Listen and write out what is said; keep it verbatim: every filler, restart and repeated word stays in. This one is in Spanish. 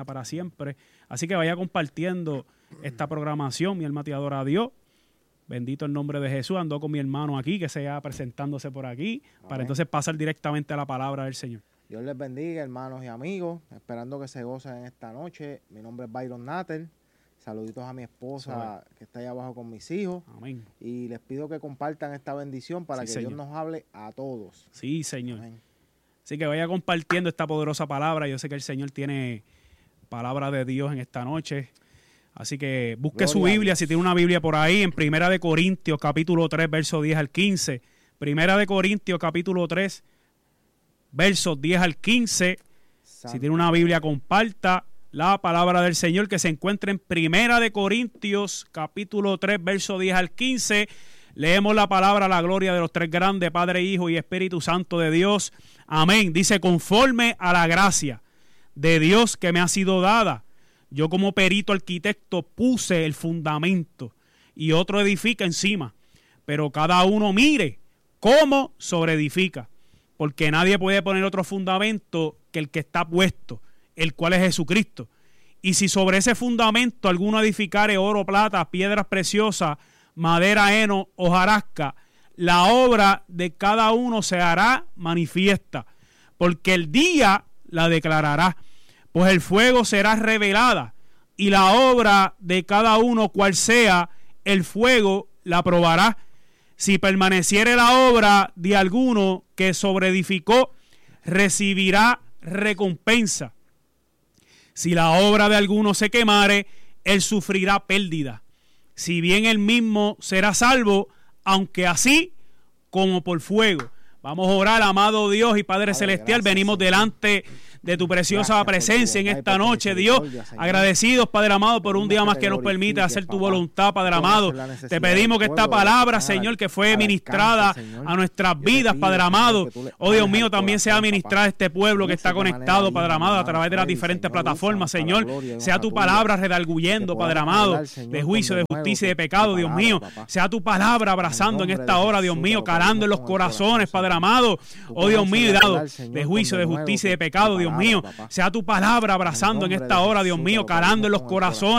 para siempre. Así que vaya compartiendo esta programación. Mi alma te adora a Dios. Bendito el nombre de Jesús. Ando con mi hermano aquí, que sea presentándose por aquí, Amén. Para entonces pasar directamente a la palabra del Señor. Dios les bendiga, hermanos y amigos. Esperando que se gocen en esta noche. Mi nombre es Byron Natter. Saluditos a mi esposa que está allá abajo con mis hijos. Amén. Y les pido que compartan esta bendición para sí, que Señor. Dios nos hable a todos. Sí, Señor. Amén. Así que vaya compartiendo esta poderosa palabra. Yo sé que el Señor tiene palabra de Dios en esta noche. Así que busque Gloria su Biblia, si tiene una Biblia por ahí, en Primera de Corintios, capítulo tres, versos diez al quince. Primera de Corintios, capítulo tres, versos diez al quince. Santo. Si tiene una Biblia, comparta la palabra del Señor que se encuentra en Primera de Corintios, capítulo tres, versos diez al quince. Leemos la palabra, la gloria de los tres grandes, Padre, Hijo y Espíritu Santo de Dios. Amén. Dice, conforme a la gracia de Dios que me ha sido dada, yo como perito arquitecto puse el fundamento y otro edifica encima, pero cada uno mire cómo sobreedifica, porque nadie puede poner otro fundamento que el que está puesto, el cual es Jesucristo. Y si sobre ese fundamento alguno edificare oro, plata, piedras preciosas, madera, heno, hojarasca, la obra de cada uno se hará manifiesta, porque el día la declarará, pues el fuego será revelada, y la obra de cada uno, cual sea, el fuego la probará. Si permaneciere la obra de alguno que sobreedificó, recibirá recompensa. Si la obra de alguno se quemare, él sufrirá pérdida. Si bien él mismo será salvo, aunque así como por fuego. Vamos a orar, amado Dios y Padre Celestial. Venimos delante de tu preciosa presencia en esta noche, Dios. Agradecidos, Padre amado, por un día más que nos permite hacer tu voluntad, Padre amado. Te pedimos que esta palabra, Señor, que fue ministrada a nuestras vidas, Padre amado, oh Dios mío, también sea ministrada a este pueblo que está conectado, Padre amado, a través de las diferentes plataformas, Señor. Sea tu palabra redarguyendo, Padre amado, de juicio, de justicia y de pecado, Dios mío. Sea tu palabra abrazando en esta hora, Dios mío, calando en los corazones, Padre amado, oh Dios mío, y dado de juicio, de justicia y de pecado, Dios mío, sea tu palabra abrazando en esta hora, Dios mío, calando en los corazones,